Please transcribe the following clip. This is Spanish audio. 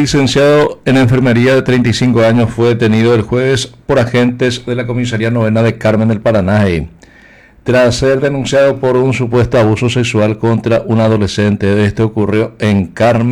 licenciado en enfermería de 35 años fue detenido el jueves por agentes de la Comisaría Novena de Carmen del Paraná, tras ser denunciado por un supuesto abuso sexual contra un adolescente. Este ocurrió en Carmen